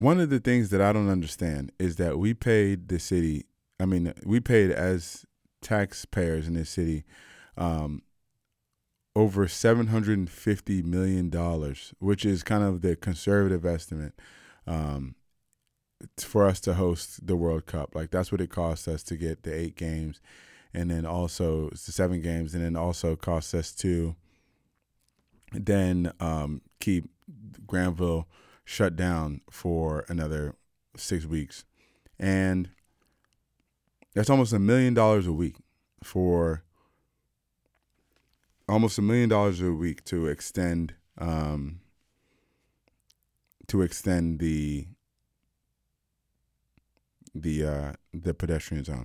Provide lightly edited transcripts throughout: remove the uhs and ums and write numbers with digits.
one of the things that I don't understand is that we paid the city. I mean, we paid as taxpayers in this city um, over $750 million, which is kind of the conservative estimate um, for us to host the World Cup. Like that's what it costs us to get the 8 games, and then also it's the 7 games, and then also costs us to then keep Granville shut down for another 6 weeks, and that's almost $1 million a week for almost $1 million a week to extend the pedestrian zone.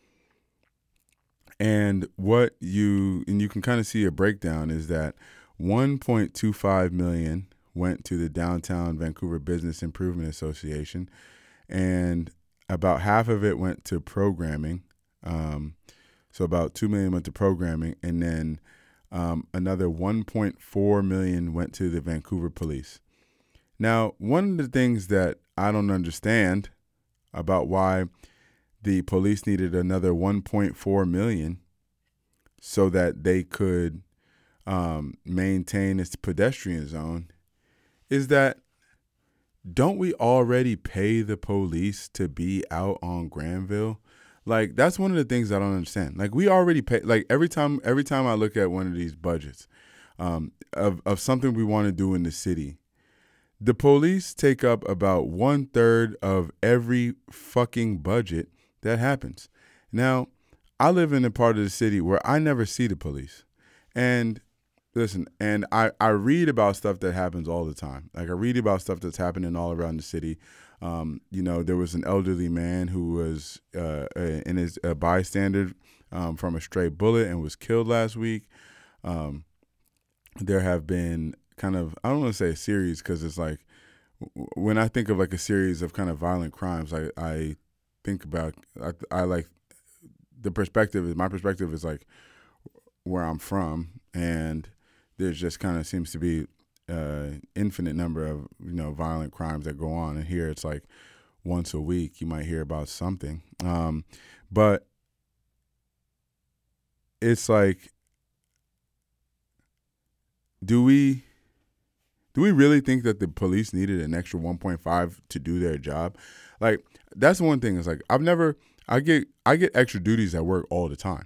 And you can kind of see a breakdown is that 1.25 million went to the Downtown Vancouver Business Improvement Association, and about half of it went to programming. So about 2 million went to programming, and then another 1.4 million went to the Vancouver Police. Now, one of the things that I don't understand about why the police needed another 1.4 million so that they could maintain its pedestrian zone is that don't we already pay the police to be out on Granville? Like that's one of the things I don't understand. Like we already pay. Like every time I look at one of these budgets of something we want to do in the city, the police take up about 1/3 of every fucking budget that happens. Now, I live in a part of the city where I never see the police, and listen, and I read about stuff that happens all the time. Like I read about stuff that's happening all around the city. There was an elderly man who was in his bystander from a stray bullet and was killed last week. There have been kind of, I don't want to say a series because it's like when I think of like a series of kind of violent crimes, I think about I like the perspective. My perspective is like where I'm from, and there's just kind of seems to be infinite number of violent crimes that go on, and here it's like once a week you might hear about something, but it's like do we really think that the police needed an extra 1.5 to do their job? Like that's one thing. It's like I get extra duties at work all the time.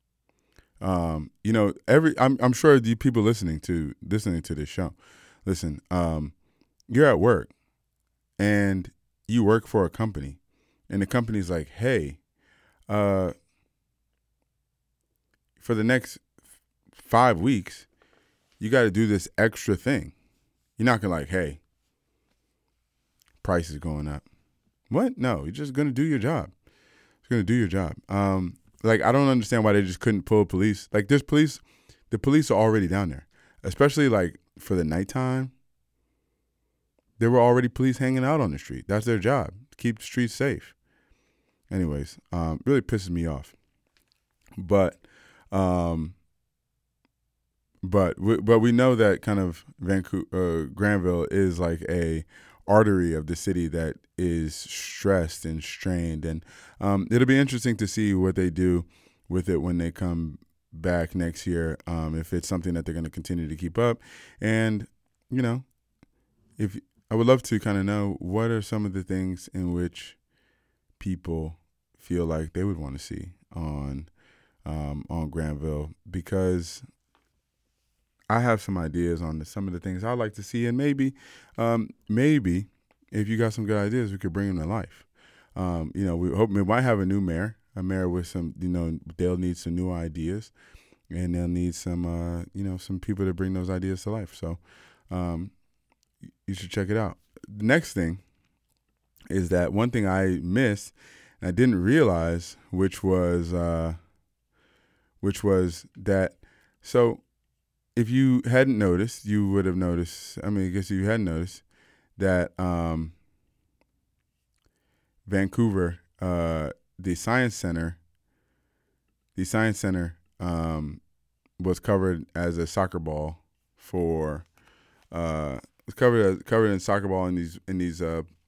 I'm sure the people listening to this show, listen, you're at work and you work for a company, and the company's like, hey, for the next 5 weeks, you got to do this extra thing. You're not gonna like, hey, price is going up. What? No, you're just gonna do your job. It's gonna do your job. Like I don't understand why they just couldn't pull police. Like there's police, the police are already down there, especially like for the nighttime. There were already police hanging out on the street. That's their job, to keep the streets safe. Anyways, really pisses me off. But we know that kind of Granville is like a artery of the city that is stressed and strained, and it'll be interesting to see what they do with it when they come back next year. If it's something that they're going to continue to keep up, and if I would love to kind of know what are some of the things in which people feel like they would want to see on Granville, because I have some ideas on some of the things I'd like to see, and maybe if you got some good ideas, we could bring them to life. We hope we might have a mayor with some, they'll need some new ideas, and they'll need some, some people to bring those ideas to life. So, you should check it out. The next thing is that one thing I missed, and I didn't realize, which was that, so if you hadn't noticed, you would have noticed, I guess if you hadn't noticed, that Vancouver, the Science Center was covered as a soccer ball for, was covered in soccer ball in these